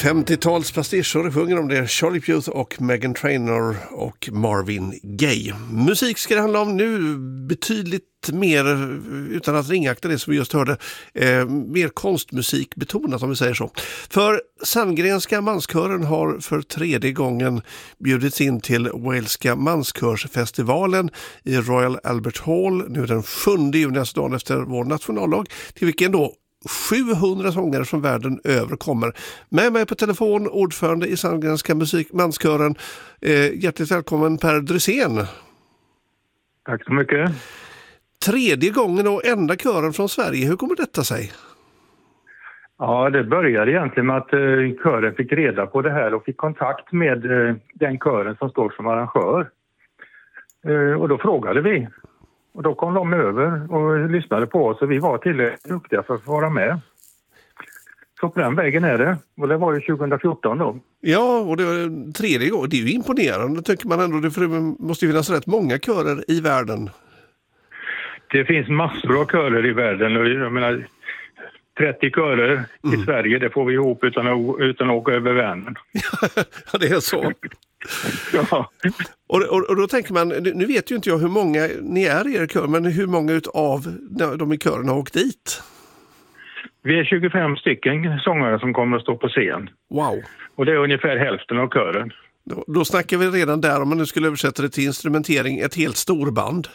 50-talspastischer sjunger om det. Charlie Puth och Meghan Trainor och Marvin Gaye. Musik ska det handla om nu, betydligt mer, utan att ringakta det som vi just hörde, mer konstmusik betonat om vi säger så. För Sandgrenska manskören har för 3:e gången bjudits in till Waleska manskörsfestivalen i Royal Albert Hall nu den 7 juni, alltså dagen efter vår nationaldag, till vilken då 700 sångare från världen över kommer. Med mig på telefon, ordförande i Sandgrenska manskören. Hjärtligt välkommen Per Drysén. Tack så mycket. 3:e gången och enda kören från Sverige. Hur kommer detta sig? Ja, det började egentligen med att kören fick reda på det här och fick kontakt med den kören som står som arrangör. Och då frågade vi. Och då kom de över och lyssnade på oss och vi var tillräckligt duktiga för att vara med. Så på den vägen är det. Och det var ju 2014 då. Ja, och det var 3:e gången. Det är ju imponerande, tycker man ändå. Det måste ju finnas rätt många körer i världen. Det finns massor av körer i världen. Och jag menar, 30 körer i Sverige, det får vi ihop utan att åka över Vänern. Ja, det är så. Ja. Och då tänker man, nu vet ju inte jag hur många ni är i er kör, men hur många av de i kören har åkt dit? Vi är 25 stycken sångare som kommer att stå på scen. Wow. Och det är ungefär hälften av kören. Då snackar vi redan där, om man nu skulle översätta det till instrumentering, ett helt storband.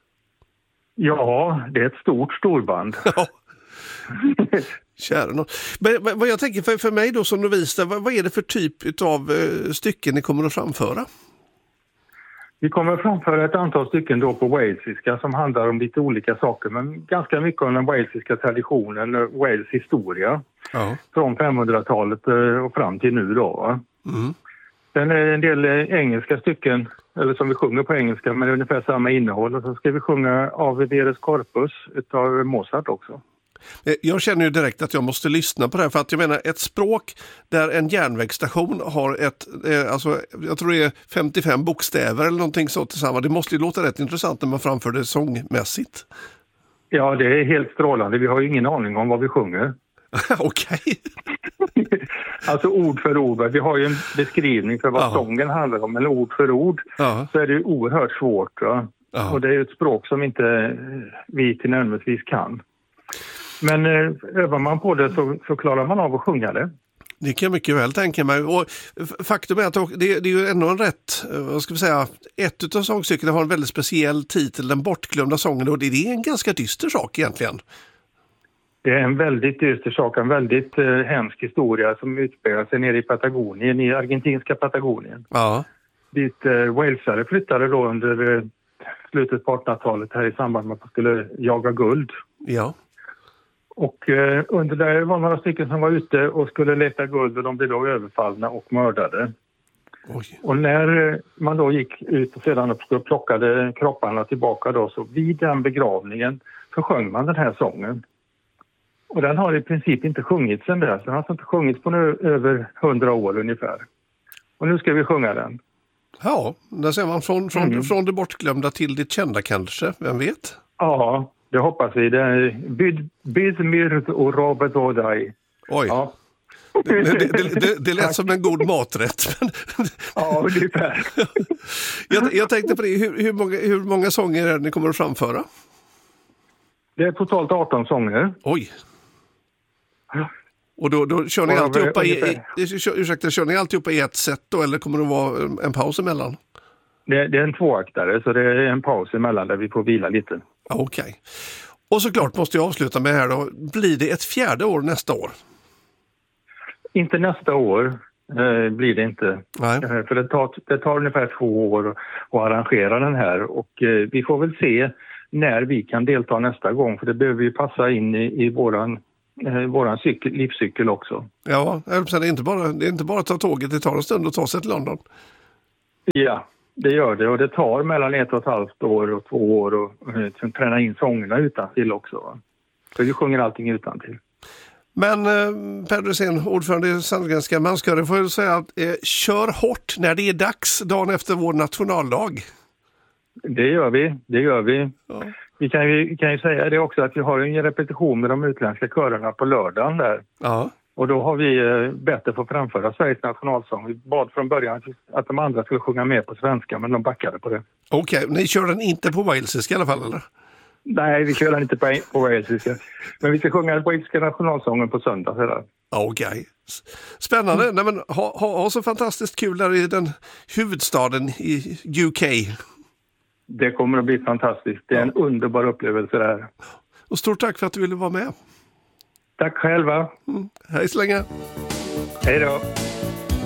Ja, det är ett stort storband. Ja. Kära någon. Men vad jag tänker för mig då som novis, vad är det för typ av stycken ni kommer att framföra? Vi kommer att framföra ett antal stycken då på walesiska som handlar om lite olika saker, men ganska mycket om den walesiska traditionen, Wales historia. Ja. Från 500-talet och fram till nu då. Mm. Sen är det en del engelska stycken, eller som vi sjunger på engelska, men ungefär samma innehåll. Och så ska vi sjunga Ave Veres Corpus utav Mozart också. Jag känner ju direkt att jag måste lyssna på det här, för att jag menar ett språk där en järnvägsstation har alltså jag tror det är 55 bokstäver eller någonting så tillsammans. Det måste ju låta rätt intressant när man framför det sångmässigt. Ja, det är helt strålande. Vi har ju ingen aning om vad vi sjunger. Okej. Alltså ord för ord. Vi har ju en beskrivning för vad sången handlar om, eller ord för ord. Så är det ju oerhört svårt. Och det är ju ett språk som inte vi tillnärmelsevis kan. Men övar man på det så klarar man av att sjunga det. Det kan jag mycket väl tänka mig. Och faktum är att det är ju ändå en rätt, vad ska vi säga, ett utav sångstyckena har en väldigt speciell titel, Den bortglömda sången, och det är en ganska dyster sak egentligen. Det är en väldigt dyster sak, en väldigt hemsk historia som utspelar sig nere i Patagonien, i argentinska Patagonien. Ja. Dit walesare flyttade då under slutet på 1800-talet här i samband med att man skulle jaga guld. Ja. Och under det var några stycken som var ute och skulle leta guld och de blev då överfallna och mördade. Oj. Och när man då gick ut och sedan plockade kropparna tillbaka då, så vid den begravningen så sjöng man den här sången. Och den har i princip inte sjungits sedan dess. Den har alltså inte sjungits på över 100 år ungefär. Och nu ska vi sjunga den. Ja, där ser man från det bortglömda till det kända kanske, vem vet? Ja, det hoppas vi. Det är Bismyrd och Robert Odai. Oj, ja. Det lät som en god maträtt. Ja, ungefär. Jag tänkte på det, hur många sånger är det ni kommer att framföra? Det är totalt 18 sånger. Oj. Och då kör ni alltihopa kör ni alltihopa i ett set då, eller kommer det att vara en paus emellan? Det är en tvåaktare, så det är en paus emellan där vi får vila lite. Okej. Och såklart måste jag avsluta med här då. Blir det ett 4:e år nästa år? Inte nästa år blir det inte. Nej. För det tar ungefär 2 år att arrangera den här. Och vi får väl se när vi kan delta nästa gång. För det behöver ju passa in i våran livscykel också. Ja, det är inte bara att ta tåget. Det tar en stund att ta sig till London. Ja, det gör det. Och det tar mellan 1,5 år och 2 år att träna in sångerna utantill också. Va? Så vi sjunger allting utantill. Men Per Drysén, ordförande i Sandgrenska manskören, får jag säga att kör hårt när det är dags dagen efter vår nationaldag. Det gör vi. Ja. Vi kan ju säga det också att vi har en repetition med de utländska körerna på lördagen där. Ja. Och då har vi bett att få framföra Sveriges nationalsång. Vi bad från början att de andra skulle sjunga med på svenska, men de backade på det. Okej, ni kör den inte på walesiska i alla fall, eller? Nej, vi kör den inte på walesiska. Men vi ska sjunga den walesiska nationalsången på söndag sedan. Okej. Spännande. Nej, men ha så fantastiskt kul där i den huvudstaden i UK. Det kommer att bli fantastiskt. Det är en underbar upplevelse där. Och stort tack för att du ville vara med. Tack själva. Hej så länge. Hej då.